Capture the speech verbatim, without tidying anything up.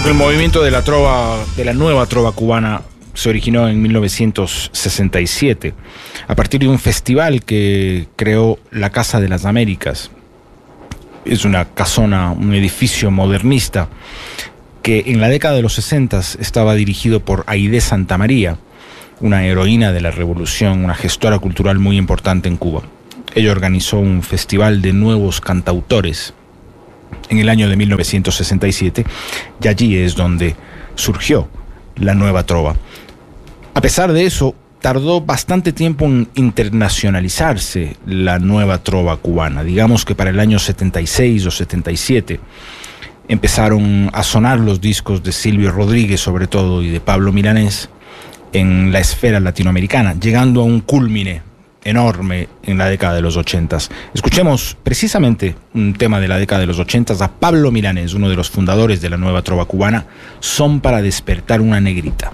Aunque el movimiento de la trova, de la nueva trova cubana, se originó en mil novecientos sesenta y siete, a partir de un festival que creó la Casa de las Américas. Es una casona, un edificio modernista que en la década de los sesenta estaba dirigido por Aide Santamaría, una heroína de la revolución, una gestora cultural muy importante en Cuba. Ella organizó un festival de nuevos cantautores en el año de mil novecientos sesenta y siete, y allí es donde surgió la nueva trova. A pesar de eso, tardó bastante tiempo en internacionalizarse la nueva trova cubana. Digamos que para el año setenta y seis o setenta y siete empezaron a sonar los discos de Silvio Rodríguez, sobre todo, y de Pablo Milanés en la esfera latinoamericana, llegando a un cúlmine enorme en la década de los ochentas. Escuchemos precisamente un tema de la década de los ochentas a Pablo Milanés, uno de los fundadores de la nueva trova cubana, Son para despertar una negrita.